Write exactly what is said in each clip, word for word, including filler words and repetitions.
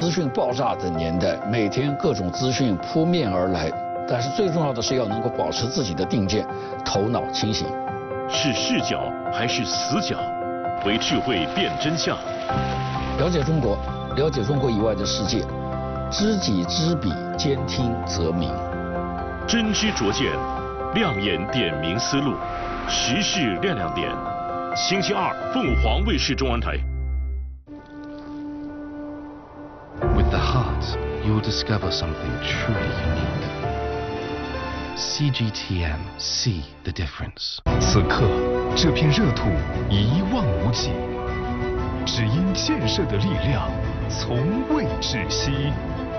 资讯爆炸的年代，每天各种资讯扑面而来，但是最重要的是要能够保持自己的定见，头脑清醒。 是视角还是死角？为智慧辨真相。 了解中国，了解中国以外的世界，知己知彼，兼听则明。 真知灼见，亮眼点明思路，时事亮亮点。星期二，凤凰卫视中文台。 With the heart, you'll discover something truly unique. C G T M, see the difference. 此刻，这片热土一望无际，只因建设的力量从未止息。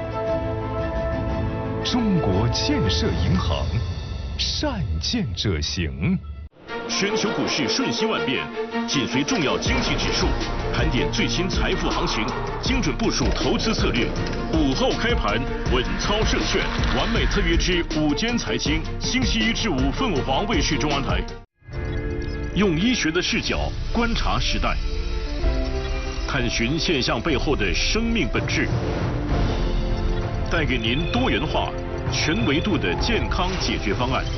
中国建设银行，善建者行。 全球股市瞬息万变，紧随重要经济指数，盘点最新财富行情，精准部署投资策略。午后开盘，稳操胜券，完美特约之午间财经，星期一至五凤凰卫视中文台。用医学的视角观察时代，探寻现象背后的生命本质，带给您多元化、全维度的健康解决方案。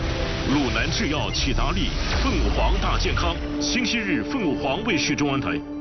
鲁南制药启达利，凤凰大健康，星期日凤凰卫视中文台。